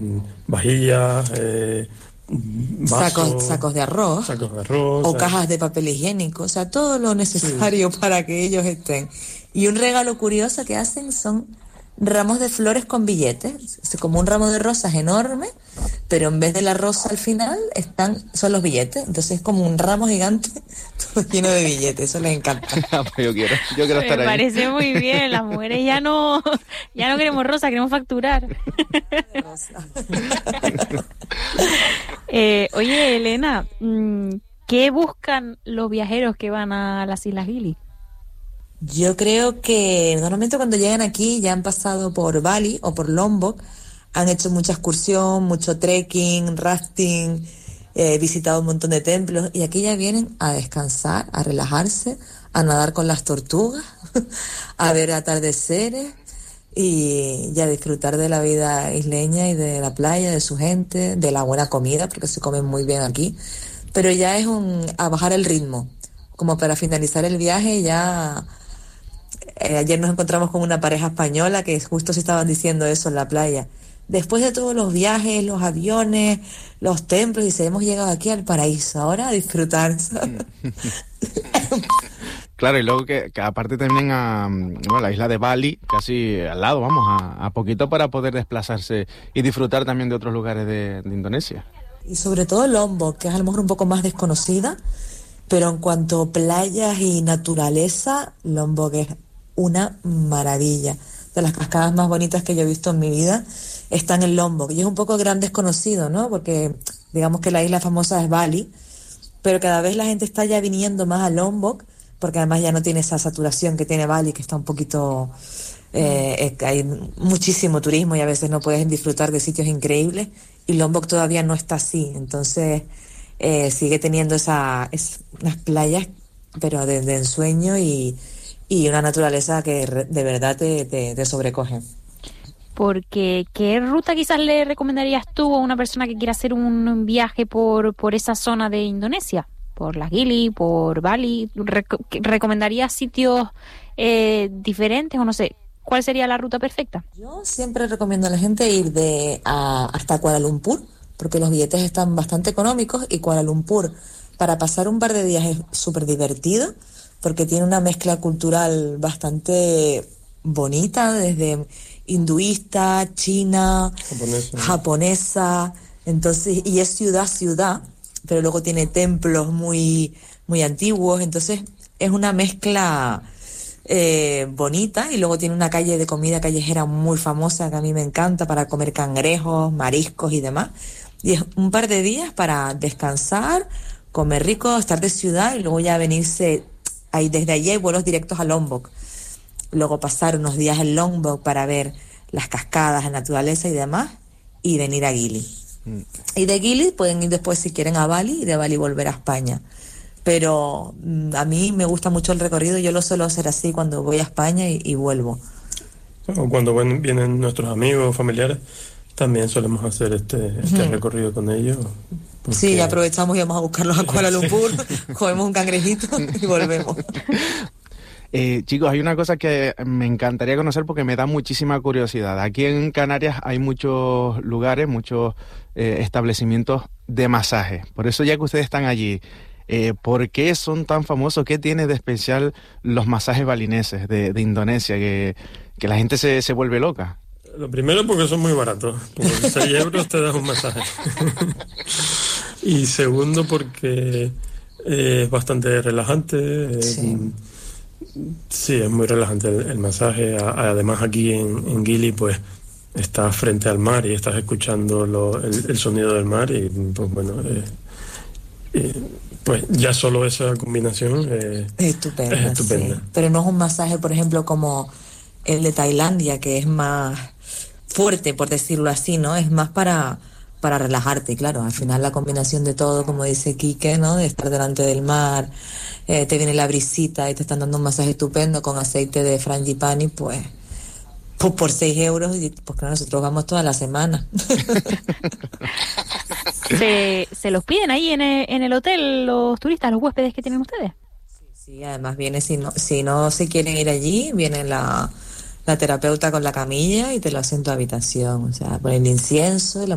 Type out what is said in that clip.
vajillas, vasos, sacos de arroz o cajas de papel higiénico, o sea, todo lo necesario para que ellos estén. Y un regalo curioso que hacen son ramos de flores con billetes, es como un ramo de rosas enorme, pero en vez de la rosa al final son los billetes, entonces es como un ramo gigante todo lleno de billetes, eso les encanta. Pues yo quiero estar ahí. Me parece muy bien, las mujeres ya no queremos rosa, queremos facturar. Oye, Elena, ¿qué buscan los viajeros que van a las Islas Gili? Yo creo que normalmente cuando llegan aquí ya han pasado por Bali o por Lombok, han hecho mucha excursión, mucho trekking, rafting, visitado un montón de templos y aquí ya vienen a descansar, a relajarse, a nadar con las tortugas, a ver atardeceres y a disfrutar de la vida isleña y de la playa, de su gente, de la buena comida, porque se come muy bien aquí, pero ya es a bajar el ritmo, como para finalizar el viaje ya. Ayer nos encontramos con una pareja española que justo se estaban diciendo eso en la playa. Después de todos los viajes, los aviones, los templos, dice, hemos llegado aquí al paraíso, ahora a disfrutar, ¿sabes? Claro, y luego que aparte también a la isla de Bali, casi al lado, vamos, a poquito para poder desplazarse y disfrutar también de otros lugares de Indonesia. Y sobre todo Lombok, que es a lo mejor un poco más desconocida, pero en cuanto a playas y naturaleza, Lombok es una maravilla. De las cascadas más bonitas que yo he visto en mi vida están en Lombok. Y es un poco gran desconocido, ¿no? Porque digamos que la isla famosa es Bali, pero cada vez la gente está ya viniendo más a Lombok, porque además ya no tiene esa saturación que tiene Bali, que está un poquito... hay muchísimo turismo y a veces no puedes disfrutar de sitios increíbles. Y Lombok todavía no está así. Entonces sigue teniendo unas playas, pero de ensueño y una naturaleza que de verdad te sobrecoge. Porque, ¿qué ruta quizás le recomendarías tú a una persona que quiera hacer un viaje por esa zona de Indonesia? Por las Gili, por Bali. ¿Recomendarías sitios diferentes o no sé? ¿Cuál sería la ruta perfecta? Yo siempre recomiendo a la gente ir hasta Kuala Lumpur, porque los billetes están bastante económicos y Kuala Lumpur para pasar un par de días es súper divertido, porque tiene una mezcla cultural bastante bonita, desde hinduista, china, japonesa, entonces, y es ciudad, pero luego tiene templos muy, muy antiguos, entonces es una mezcla bonita, y luego tiene una calle de comida callejera muy famosa que a mí me encanta para comer cangrejos, mariscos y demás, y es un par de días para descansar, comer rico, estar de ciudad y luego ya venirse. Desde allí hay vuelos directos a Lombok. Luego pasar unos días en Lombok para ver las cascadas, la naturaleza y demás, y venir a Gili. Y de Gili pueden ir después, si quieren, a Bali, y de Bali volver a España. Pero a mí me gusta mucho el recorrido, yo lo suelo hacer así cuando voy a España y vuelvo. O cuando vienen nuestros amigos, familiares, también solemos hacer este recorrido con ellos. Porque... Sí, aprovechamos y vamos a buscarlos a Kuala Lumpur, comemos un cangrejito y volvemos. Chicos, hay una cosa que me encantaría conocer porque me da muchísima curiosidad. Aquí en Canarias hay muchos lugares, muchos establecimientos de masaje. Por eso, ya que ustedes están allí, ¿por qué son tan famosos? ¿Qué tiene de especial los masajes balineses de Indonesia que la gente se vuelve loca? Lo primero, porque son muy baratos. Por 6 euros te das un masaje. Y segundo, porque es bastante relajante. Sí, es muy relajante el masaje. Además, aquí en Gili, pues, estás frente al mar y estás escuchando el sonido del mar. Y, pues, bueno, pues ya solo esa combinación es estupenda. Sí. Pero no es un masaje, por ejemplo, como el de Tailandia, que es más fuerte, por decirlo así, ¿no? Es más para relajarte, y claro, al final la combinación de todo, como dice Quique, ¿no? De estar delante del mar, te viene la brisita y te están dando un masaje estupendo con aceite de frangipani, pues por 6 euros, y pues claro, nosotros vamos toda la semana. ¿Se los piden ahí en el hotel los turistas, los huéspedes que tienen ustedes? Sí, además viene, si no se quieren ir allí, viene la terapeuta con la camilla y te lo hace en tu habitación, o sea, ponen incienso y la